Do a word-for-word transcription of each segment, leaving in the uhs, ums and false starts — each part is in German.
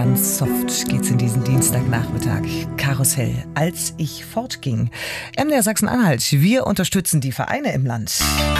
Ganz soft geht's in diesen Dienstagnachmittag. Karussell, als ich fortging. M D R Sachsen-Anhalt, wir unterstützen die Vereine im Land.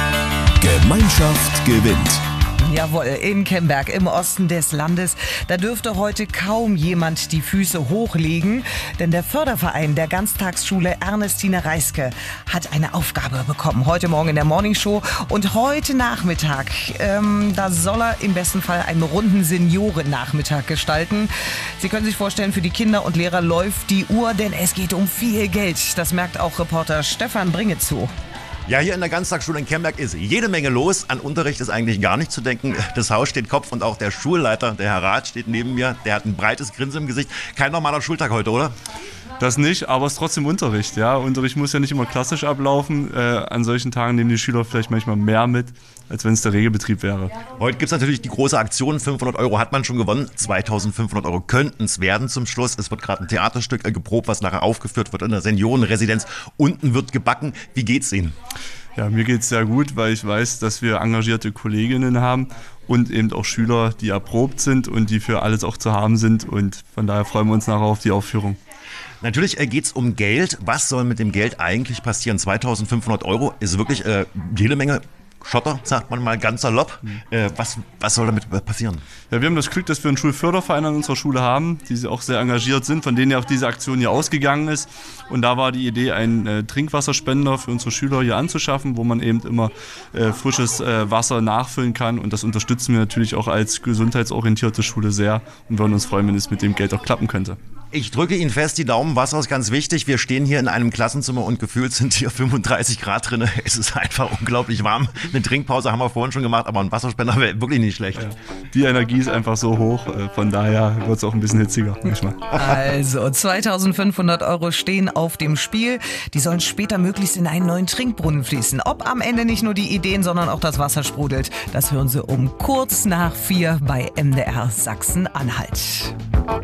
Gemeinschaft gewinnt. Jawohl, in Kemberg im Osten des Landes. Da dürfte heute kaum jemand die Füße hochlegen, denn der Förderverein der Ganztagsschule Ernestine Reiske hat eine Aufgabe bekommen. Heute Morgen in der Morningshow und heute Nachmittag, ähm, da soll er im besten Fall einen runden Seniorennachmittag gestalten. Sie können sich vorstellen, für die Kinder und Lehrer läuft die Uhr, denn es geht um viel Geld. Das merkt auch Reporter Stefan Bringezow. Ja, hier in der Ganztagsschule in Kemberg ist jede Menge los. An Unterricht ist eigentlich gar nicht zu denken. Das Haus steht Kopf und auch der Schulleiter, der Herr Rath, steht neben mir. Der hat ein breites Grinsen im Gesicht. Kein normaler Schultag heute, oder? Das nicht, aber es ist trotzdem Unterricht. Ja? Unterricht muss ja nicht immer klassisch ablaufen. Äh, an solchen Tagen nehmen die Schüler vielleicht manchmal mehr mit, als wenn es der Regelbetrieb wäre. Heute gibt es natürlich die große Aktion. fünfhundert Euro hat man schon gewonnen. zweitausendfünfhundert Euro könnten es werden zum Schluss. Es wird gerade ein Theaterstück äh, geprobt, was nachher aufgeführt wird in der Seniorenresidenz. Unten wird gebacken. Wie geht's Ihnen? Ja, mir geht es sehr gut, weil ich weiß, dass wir engagierte Kolleginnen haben und eben auch Schüler, die erprobt sind und die für alles auch zu haben sind. Und von daher freuen wir uns nachher auf die Aufführung. Natürlich äh, geht es um Geld. Was soll mit dem Geld eigentlich passieren? zweitausendfünfhundert Euro ist wirklich äh, jede Menge Schotter, sagt man mal ganz salopp. Äh, was, was soll damit passieren? Ja, wir haben das Glück, dass wir einen Schulförderverein an unserer Schule haben, die auch sehr engagiert sind, von denen ja auch diese Aktion hier ausgegangen ist. Und da war die Idee, einen äh, Trinkwasserspender für unsere Schüler hier anzuschaffen, wo man eben immer äh, frisches äh, Wasser nachfüllen kann. Und das unterstützen wir natürlich auch als gesundheitsorientierte Schule sehr und würden uns freuen, wenn es mit dem Geld auch klappen könnte. Ich drücke Ihnen fest die Daumen, Wasser ist ganz wichtig. Wir stehen hier in einem Klassenzimmer und gefühlt sind hier fünfunddreißig Grad drin. Es ist einfach unglaublich warm. Eine Trinkpause haben wir vorhin schon gemacht, aber ein Wasserspender wäre wirklich nicht schlecht. Ja. Die Energie ist einfach so hoch, von daher wird es auch ein bisschen hitziger manchmal. Also zweitausendfünfhundert Euro stehen auf dem Spiel. Die sollen später möglichst in einen neuen Trinkbrunnen fließen. Ob am Ende nicht nur die Ideen, sondern auch das Wasser sprudelt, das hören Sie um kurz nach vier bei M D R Sachsen-Anhalt.